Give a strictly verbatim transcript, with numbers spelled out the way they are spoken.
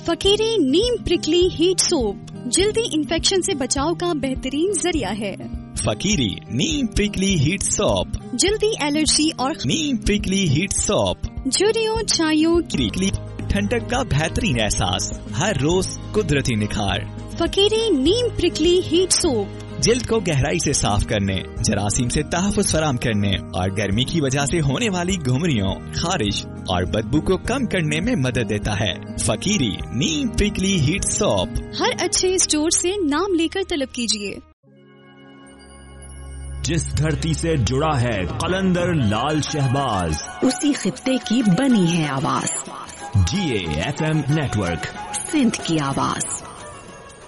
फकीरी नीम prickly heat soap जल्दी infection से बचाव का बेहतरीन जरिया है। फकीरी नीम प्रिकली हीट सोप, जल्दी एलर्जी और नीम प्रिकली हीट सोप, झुर्रियों छाइयों प्रिकली ठंडक का बेहतरीन एहसास, हर रोज कुदरती निखार। फकीरी नीम प्रिकली हीट सोप जिल्द को गहराई से साफ करने, जरासीम से तहफ़्फ़ुज़ फराहम करने और गर्मी की वजह से होने वाली घुमरियों, खारिश और बदबू को कम करने में मदद देता है। फकीरी नीम प्रिकली हीट सोप हर अच्छे स्टोर से नाम लेकर तलब कीजिए। जिस धरती से जुड़ा है कलंदर लाल शहबाज, उसी खित्ते की बनी है आवाज। जी A F M network, Sindh की आवाज।